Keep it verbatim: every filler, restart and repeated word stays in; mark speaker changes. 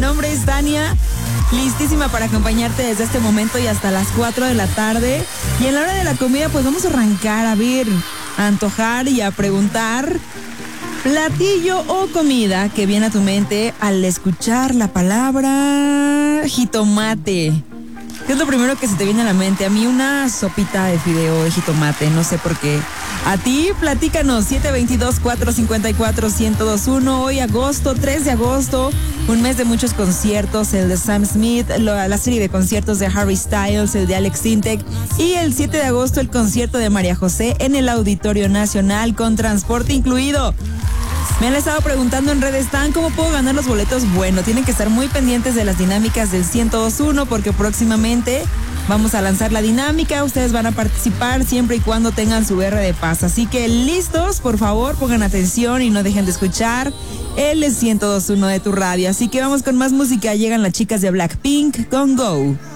Speaker 1: nombre es Tania, listísima para acompañarte desde este momento y hasta las cuatro de la tarde. Y en la hora de la comida, pues vamos a arrancar a ver, a antojar y a preguntar platillo o comida que viene a tu mente al escuchar la palabra jitomate. ¿Qué es lo primero que se te viene a la mente? A mí una sopita de fideo de jitomate, no sé por qué. A ti, platícanos, siete dos dos, cuatro cinco cuatro, uno cero dos uno. Hoy agosto, tres de agosto, un mes de muchos conciertos, el de Sam Smith, la, la serie de conciertos de Harry Styles, el de Alex Sintek, y el siete de agosto el concierto de María José en el Auditorio Nacional con transporte incluido. Me han estado preguntando en redes, ¿tan cómo puedo ganar los boletos? Bueno, tienen que estar muy pendientes de las dinámicas del ciento dos punto uno porque próximamente vamos a lanzar la dinámica. Ustedes van a participar siempre y cuando tengan su R de paz. Así que listos, por favor, pongan atención y no dejen de escuchar el ciento dos punto uno de tu radio. Así que vamos con más música. Llegan las chicas de Blackpink con Go.